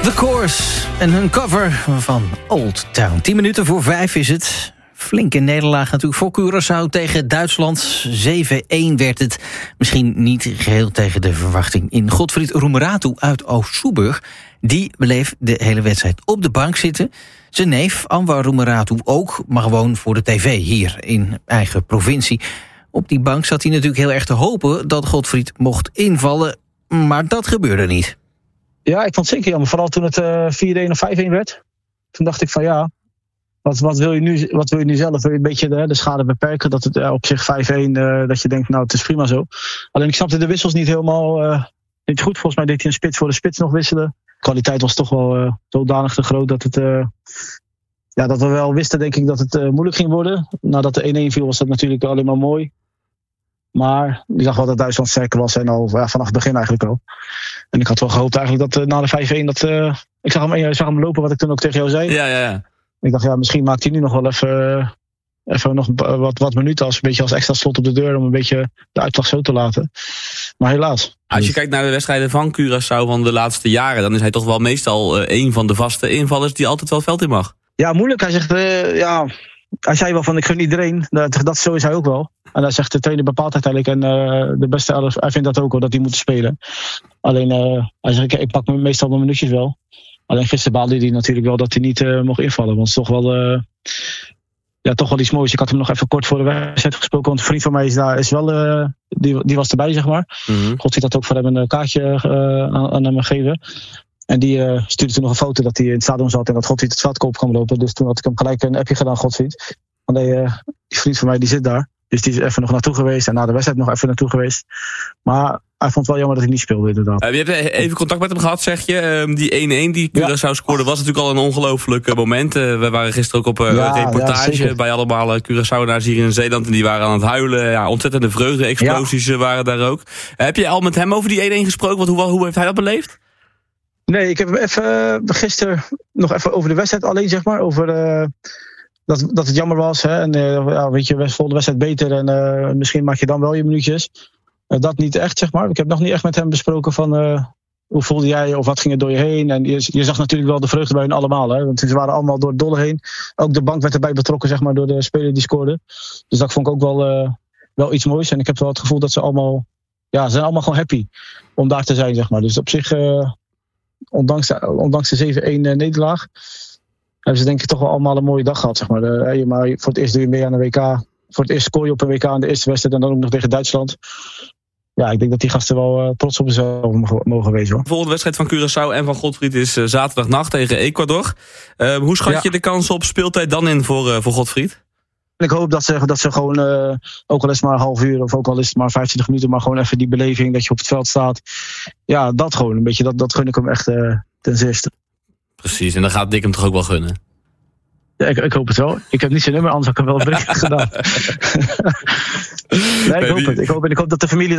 The Course en hun cover van Old Town. 10 minuten voor 5 is het. Flinke nederlaag natuurlijk voor Curaçao tegen Duitsland. 7-1 werd het. Misschien niet geheel tegen de verwachting in. Godfried Roemeratu uit Oost-Soeburg, die bleef de hele wedstrijd op de bank zitten. Zijn neef, Anwar Roemeratu, ook, maar gewoon voor de tv hier in eigen provincie. Op die bank zat hij natuurlijk heel erg te hopen dat Godfried mocht invallen, maar dat gebeurde niet. Ja, ik vond het zeker jammer. Vooral toen het 4-1 of 5-1 werd. Toen dacht ik van ja, wat wil je nu zelf? Wil je een beetje de schade beperken? Dat het op zich 5-1, dat je denkt, nou het is prima zo. Alleen ik snapte de wissels niet helemaal niet goed. Volgens mij deed hij een spits voor de spits nog wisselen. De kwaliteit was toch wel zodanig te groot dat het... dat we wel wisten, denk ik, dat het moeilijk ging worden. Nadat de 1-1 viel was dat natuurlijk alleen maar mooi. Maar ik zag wel dat Duitsland sterker was en al vanaf het begin eigenlijk al. En ik had wel gehoopt eigenlijk dat na de 5-1... Ik zag hem lopen, wat ik toen ook tegen jou zei. Ja. Ik dacht, misschien maakt hij nu nog wel even nog wat minuten een beetje als extra slot op de deur om een beetje de uitslag zo te laten. Maar helaas. Als je kijkt naar de wedstrijden van Curaçao van de laatste jaren, dan is hij toch wel meestal een van de vaste invallers die altijd wel het veld in mag. Ja, moeilijk. Hij zegt, hij zei wel van ik gun iedereen. Dat zo is hij ook wel. En hij zegt de trainer bepaalt uiteindelijk. En de beste elf, hij vindt dat ook wel, dat die moeten spelen. Alleen, hij zegt ik pak meestal mijn minuutjes wel. Alleen gisteren baalde hij natuurlijk wel dat hij niet mocht invallen. Want het is toch wel iets moois. Ik had hem nog even kort voor de wedstrijd gesproken. Want een vriend van mij is wel... die was erbij, zeg maar. Mm-hmm. God had ook voor hem een kaartje aan hem gegeven. En die stuurde toen nog een foto dat hij in het stadion zat. En dat Godfried het veld op kwam lopen. Dus toen had ik hem gelijk een appje gedaan, Godfried. Want die vriend van mij die zit daar. Dus die is even nog naartoe geweest. En na de wedstrijd nog even naartoe geweest. Maar hij vond het wel jammer dat ik niet speelde, inderdaad. Je hebt even contact met hem gehad, zeg je. Die 1-1 die Curaçao scoorde was natuurlijk al een ongelooflijk moment. We waren gisteren ook op reportage bij allemaal Curaçao'naars hier in Zeeland. En die waren aan het huilen. Ja, ontzettende vreugde-explosies waren daar ook. Heb je al met hem over die 1-1 gesproken? Want hoe heeft hij dat beleefd? Nee, ik heb hem gisteren nog even over de wedstrijd alleen, zeg maar. Over dat het jammer was. Hè? En weet je, de wedstrijd beter. En misschien maak je dan wel je minuutjes. Dat niet echt, zeg maar. Ik heb nog niet echt met hem besproken van... hoe voelde jij of wat ging er door je heen? En je zag natuurlijk wel de vreugde bij hen allemaal. Hè? Want ze waren allemaal door het dolle heen. Ook de bank werd erbij betrokken, zeg maar, door de speler die scoorde. Dus dat vond ik ook wel iets moois. En ik heb wel het gevoel dat ze allemaal... Ja, ze zijn allemaal gewoon happy om daar te zijn, zeg maar. Dus op zich... Ondanks de 7-1 nederlaag hebben ze denk ik toch wel allemaal een mooie dag gehad. Zeg maar. Maar voor het eerst doe je mee aan een WK. Voor het eerst scoor je op een WK in de eerste wedstrijd en dan ook nog tegen Duitsland. Ja, ik denk dat die gasten wel trots op zichzelf mogen wezen. Hoor. De volgende wedstrijd van Curaçao en van Godfried is zaterdagnacht tegen Ecuador. Hoe schat je de kans op speeltijd dan in voor Godfried? Ik hoop dat ze gewoon, ook al is het maar een half uur of ook al is het maar 25 minuten, maar gewoon even die beleving dat je op het veld staat. Ja, dat gewoon een beetje, dat gun ik hem echt ten zeerste. Precies, en dan gaat Dick hem toch ook wel gunnen? Ja, ik hoop het wel. Ik heb niet zijn nummer, anders had ik hem wel een bericht gedaan. Nee, ik hoop het. Ik hoop dat de familie